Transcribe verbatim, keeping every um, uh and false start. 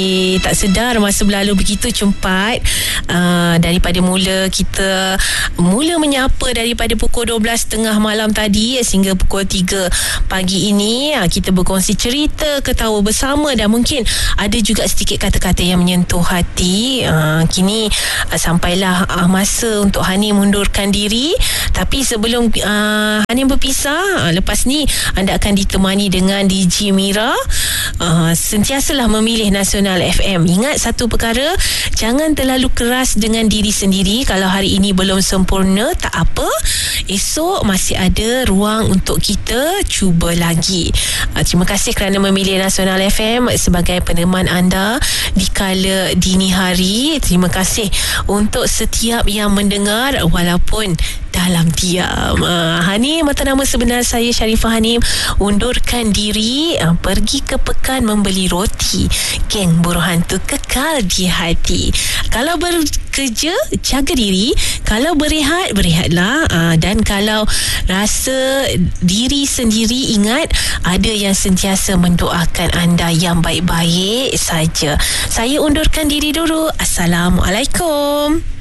Tak sedar masa berlalu begitu cepat. uh, Daripada mula kita Mula menyapa daripada pukul dua belas tiga puluh malam tadi sehingga pukul tiga pagi ini. uh, Kita berkongsi cerita, ketawa bersama, dan mungkin ada juga sedikit kata-kata yang menyentuh hati. uh, Kini uh, sampailah uh, masa untuk Hani mundurkan diri. Tapi sebelum uh, Hani berpisah, uh, lepas ni anda akan ditemani dengan D J Mira. uh, Sentiasalah memilih Nasional F M. Ingat satu perkara, jangan terlalu keras dengan diri sendiri. Kalau hari ini belum sempurna, tak apa, esok masih ada ruang untuk kita cuba lagi. uh, Terima kasih kerana memilih Nasional F M sebagai peneman anda di kala dini hari. Terima kasih untuk setiap yang mendengar walaupun dalam diam. uh, Hani, mata nama sebenar saya Sharifah Hanim, undurkan diri, uh, pergi ke pekan membeli roti. Geng buruh hantu kekal di hati. Kalau bekerja, jaga diri. Kalau berehat, berehatlah. uh, Dan kalau rasa diri sendiri, ingat ada yang sentiasa mendoakan anda yang baik-baik saja. Saya undurkan diri dulu. Assalamualaikum.